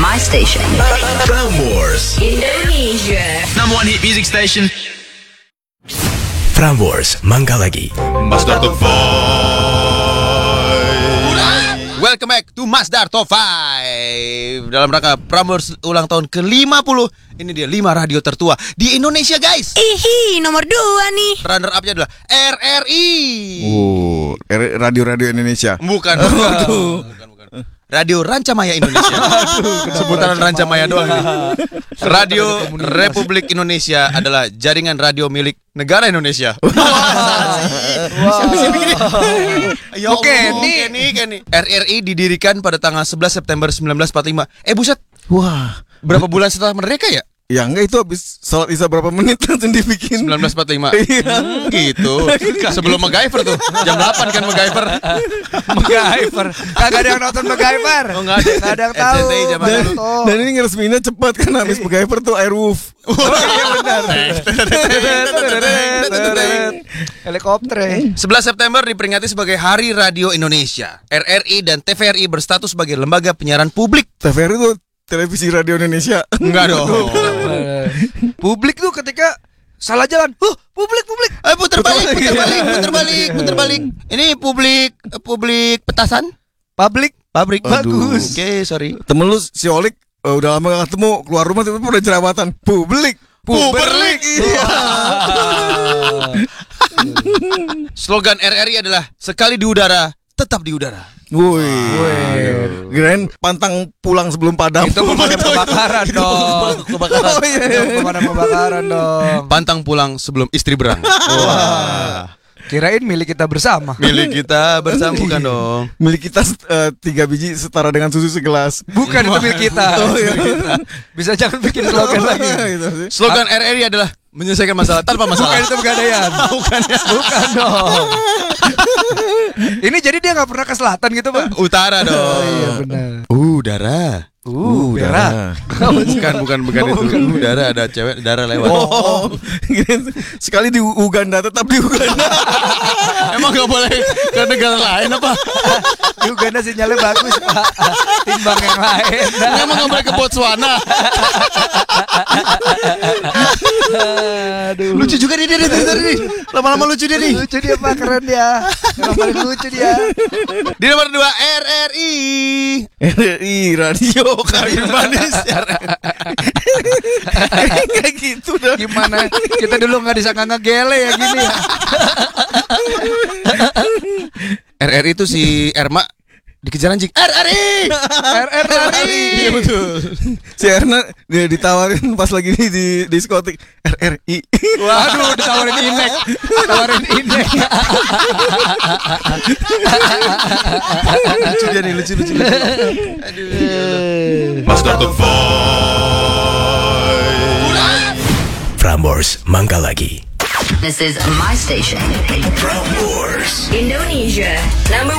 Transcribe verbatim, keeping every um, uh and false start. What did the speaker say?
my station. Prambors Indonesia. Number one hit music station. Prambors mangga lagi. Masdar Top five. Welcome back to Masdar Top five. Dalam rangka Prambors ulang tahun ke lima puluh. Ini dia lima radio tertua di Indonesia, guys. Ihi, nomor dua nih. Runner up-nya adalah R R I. Oh, R- radio-radio Indonesia. Bukan, bukan, bukan, bukan. Radio Rancamaya Indonesia. Sebutan Rancamaya doang nih. Radio Republik Indonesia adalah jaringan radio milik negara Indonesia. Siapa sih bikin ini? Ya Oke, Allah, nih. Kenny, Kenny. R R I didirikan pada tanggal sebelas September seribu sembilan ratus empat puluh lima. Eh buset, Wah, berapa bulan setelah merdeka ya? ya enggak, itu habis sholat isya berapa menit langsung dibikin. seribu sembilan ratus empat puluh lima. Iya. Hmm, gitu. Sebelum MacGyver tuh. Jam delapan kan MacGyver. MacGyver. Kagak ada yang nonton MacGyver. Oh, nggak ada. Nggak ada yang R C T I tahu. zaman Dan, dulu. dan ini ngeresmiinnya cepat kan habis MacGyver tuh Airwolf. Iya benar. Helikopter ya. sebelas September diperingati sebagai Hari Radio Indonesia. R R I dan T V R I berstatus sebagai lembaga penyiaran publik. T V R itu televisi radio Indonesia. Enggak dong. Publik tuh ketika salah jalan. Huh, publik publik. Eh putar balik, putar balik, putar balik, putar balik. Ini publik publik petasan? Publik. Pabrik. Aduh. Oke, sorry. Temen lu si Olik eh, udah lama gak ketemu, keluar rumah tiba-tiba udah jerawatan. Publik. Puberlik. Iya. Slogan R R I adalah sekali di udara, tetap di udara. Woi. Kirain pantang pulang sebelum padam. Itu pemadam kebakaran dong. Kebakaran. Oh iya. Itu pemadam kebakaran dong. Pantang pulang sebelum istri berang. Wah. Kirain milik kita bersama. Milik kita bersama bukan dong. Milik kita eh, tiga biji setara dengan susu segelas. Bukan itu milik kita. Oh iya. Bisa jangan bikin slogan lagi. Gitu sih. Slogan R R I adalah menyelesaikan masalah tanpa masalah. Bukan itu pegadaian. Bukan ya. Bukan dong. Ini jadi dia nggak pernah ke selatan gitu, Pak? Utara dong. Iya benar. Udara. Uh, berak. Bukan, bukan, bukan itu. Udara ada cewek, darah lewat. Oh, gini, sekali di Uganda tetap di Uganda. Emang gak boleh ke negara lain apa? Di Uganda sinyalnya bagus, Pak. Timbang yang lain. Emang gak boleh ke Botswana? Aduh. Lucu juga nih dia dari tadi nih. Lama-lama lucu dia nih. Lucu dia, Pak. Keren dia. Yang paling lucu dia. Di nomor dua R R I. R R I radio kayu manis. Kayak gitu dah. Gimana? Kita dulu nggak disangka ngegele ya gini ya. R R I itu si Erma dikejar anjing. R R I. R R I. Iya betul. Si Erna dia ditawarin pas lagi di, di diskotik R R I. Waduh, ditawarin inek. Ditawarin inek. Lucu dia nih, lucu lucu. lucu. Aduh. Masdar Top five. Prambors mangga lagi. This is my station. Prambors. Indonesia. Number